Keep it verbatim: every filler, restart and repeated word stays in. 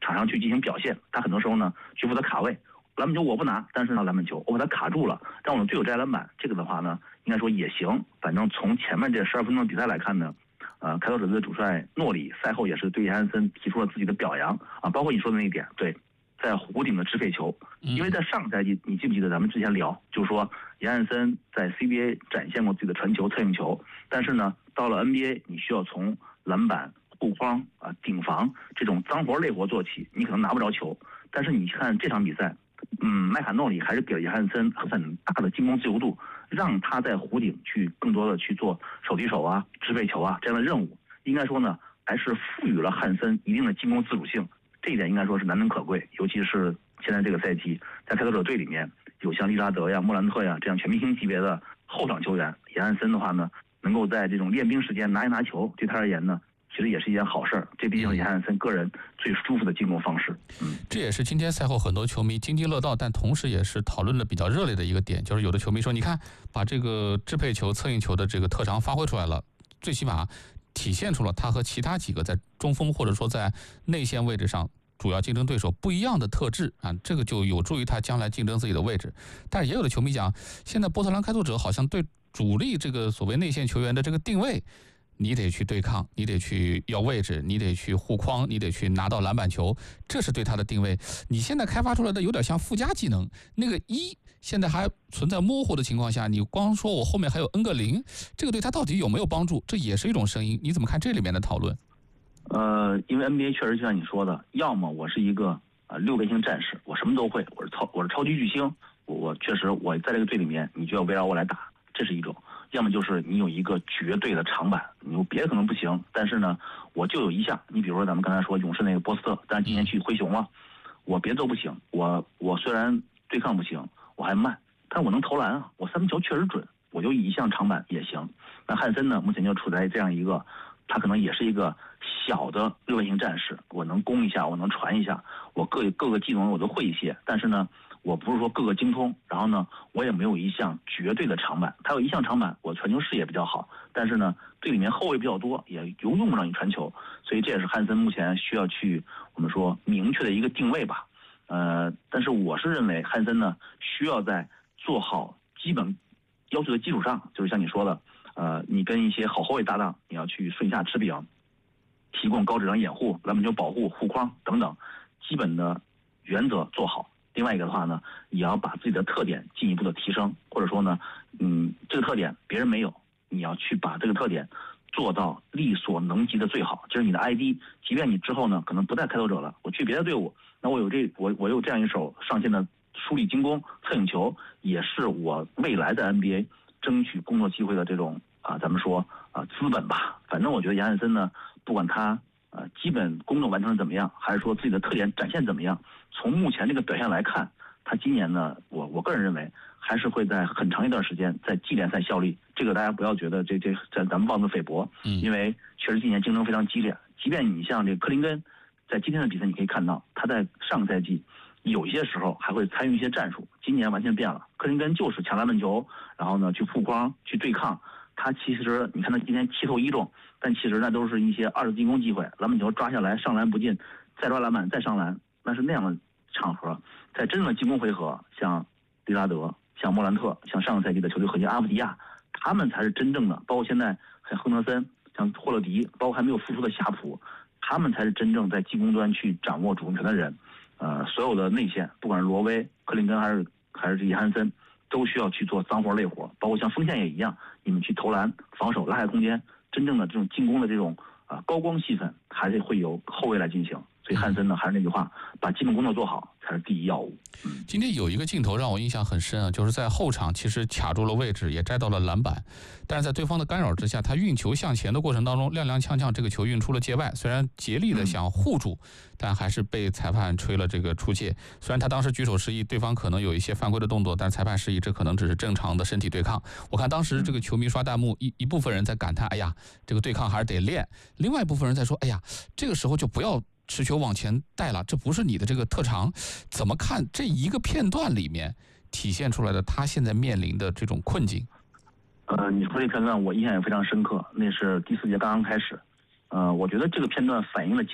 场上去进行表现，他很多时候呢去负责卡位。篮板球我不拿，但是呢篮板球我把它卡住了，让我的队友摘篮板，这个的话呢，应该说也行。反正从前面这十二分钟的比赛来看呢，呃，开拓者队的主帅诺里赛后也是对亚汉森提出了自己的表扬啊，包括你说的那一点，对，在弧顶的支配球，因为在上个赛季你记不记得咱们之前聊，就是说亚汉森在 C B A 展现过自己的传球、策应球，但是呢，到了 N B A 你需要从篮板、护框啊、顶防这种脏活累活做起，你可能拿不着球，但是你看这场比赛。嗯，麦卡诺里还是给了亚汉森很大的进攻自由度，让他在弧顶去更多的去做手递手啊、支配球啊这样的任务。应该说呢，还是赋予了汉森一定的进攻自主性，这一点应该说是难能可贵。尤其是现在这个赛季，在开拓者队里面有像利拉德呀、莫兰特呀这样全明星级别的后场球员，亚汉森的话呢，能够在这种练兵时间拿一拿球，对他而言呢。其实也是一件好事儿，这毕竟是亚汉森个人最舒服的进攻方式。嗯， 这也是今天赛后很多球迷津津乐道，但同时也是讨论的比较热烈的一个点，就是有的球迷说，你看把这个支配球、策应球的这个特长发挥出来了，最起码体现出了他和其他几个在中锋或者说在内线位置上主要竞争对手不一样的特质啊，这个就有助于他将来竞争自己的位置。但是也有的球迷讲，现在波特兰开拓者好像对主力这个所谓内线球员的这个定位。你得去对抗，你得去要位置，你得去护框，你得去拿到篮板球，这是对他的定位。你现在开发出来的有点像附加技能，那个一现在还存在模糊的情况下，你光说我后面还有 N 个零，这个对他到底有没有帮助？这也是一种声音。你怎么看这里面的讨论？ 呃，因为 N B A 确实就像你说的，要么我是一个呃六边形战士，我什么都会，我是超我是超级巨星，我我确实我在这个队里面，你就要围绕我来打，这是一种。要么就是你有一个绝对的长板，你有别的可能不行，但是呢，我就有一项。你比如说咱们刚才说勇士那个波斯特，但是今年去灰熊了，我别的都不行，我我虽然对抗不行，我还慢，但是我能投篮啊，我三分球确实准，我就以一项长板也行。那汉森呢，目前就处在这样一个，他可能也是一个小的六边形战士，我能攻一下，我能传一下，我各各个技能我都会一些，但是呢。我不是说各个精通，然后呢，我也没有一项绝对的长板。他有一项长板，我传球视野比较好，但是呢，队里面后卫比较多，也用用不着你传球，所以这也是汉森目前需要去我们说明确的一个定位吧。呃，但是我是认为汉森呢，需要在做好基本要求的基础上，就是像你说的，呃，你跟一些好后卫搭档，你要去顺下持柄，提供高质量掩护、篮板球保护、护框等等基本的原则做好。另外一个的话呢，也要把自己的特点进一步的提升，或者说呢，嗯，这个特点别人没有，你要去把这个特点做到力所能及的最好。就是你的 I D， 即便你之后呢可能不在开拓者了，我去别的队伍，那我有这我我有这样一手上线的梳理进攻、策应球，也是我未来的 N B A 争取工作机会的这种啊，咱们说啊资本吧。反正我觉得亚汉森呢，不管他呃基本工作完成的怎么样，还是说自己的特点展现怎么样。从目前这个表现来看，他今年呢，我我个人认为还是会在很长一段时间在季联赛效力。这个大家不要觉得这这咱咱们妄自菲薄，因为确实今年竞争非常激烈。即便你像这个克林根，在今天的比赛你可以看到，他在上个赛季有一些时候还会参与一些战术，今年完全变了。克林根就是抢篮板球，然后呢去护框去对抗。他其实你看他今天七投一中，但其实那都是一些二次进攻机会，篮板球抓下来上篮不进，再抓篮板再上篮，那是那样的。场合，在真正的进攻回合，像利拉德、像莫兰特、像上个赛季的球队核心阿夫迪亚，他们才是真正的，包括现在像亨德森、像霍勒迪，包括还没有复出的夏普，他们才是真正在进攻端去掌握主动权的人。呃，所有的内线，不管是罗威、克林根还是还是这亚汉森，都需要去做脏活累活，包括像锋线也一样，你们去投篮、防守、拉开空间，真正的这种进攻的这种啊、呃、高光戏份，还是会由后卫来进行。所以汉森呢，还是那句话，把基本工作做好才是第一要务。嗯， 今天有一个镜头让我印象很深啊，就是在后场其实卡住了位置，也摘到了篮板，但是在对方的干扰之下，他运球向前的过程当中，踉踉跄跄，这个球运出了界外，虽然竭力的想护住，但还是被裁判吹了这个出界。虽然他当时举手示意，对方可能有一些犯规的动作，但是裁判示意这可能只是正常的身体对抗。我看当时这个球迷刷弹幕，一一部分人在感叹，哎呀，这个对抗还是得练；另外一部分人在说，哎呀，这个时候就不要持球往前带了，这不是你的这个特长。怎么看这一个片段里面体现出来的他现在面临的这种困境？ 呃，你说这片段我印象也非常深刻，那是第四节刚刚开始。呃，我觉得这个片段反映了